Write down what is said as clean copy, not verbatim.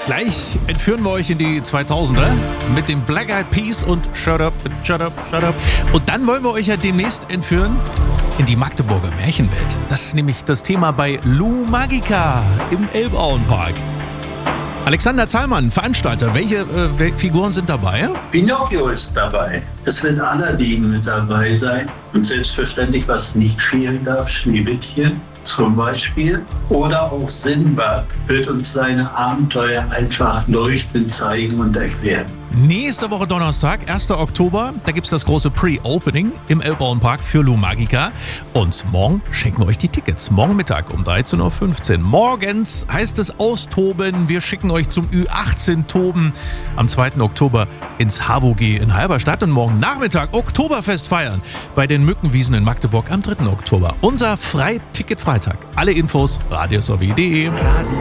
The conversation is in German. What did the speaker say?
Gleich entführen wir euch in die 2000er mit dem Black Eyed Peas und Shut Up, Shut Up, Shut Up. Und dann wollen wir euch ja demnächst entführen in die Magdeburger Märchenwelt. Das ist nämlich das Thema bei Lou Magica im Elbauenpark. Alexander Zahlmann, Veranstalter, welche Figuren sind dabei? Pinocchio ist dabei. Es wird Aladdin mit dabei sein. Und selbstverständlich, was nicht fehlen darf, Schneewittchen zum Beispiel. Oder auch Sinbad wird uns seine Abenteuer einfach leuchtend zeigen und erklären. Nächste Woche Donnerstag, 1. Oktober, da gibt es das große Pre-Opening im Elbauenpark für Lou Magica. Und morgen schenken wir euch die Tickets. Morgen Mittag um 13.15 Uhr. Morgens heißt es austoben. Wir schicken euch zum Ü18-Toben am 2. Oktober ins HVG in Halberstadt. Und morgen Nachmittag Oktoberfest feiern bei den Mückenwiesen in Magdeburg am 3. Oktober. Unser Freiticket-Freitag. Alle Infos radiosw.de.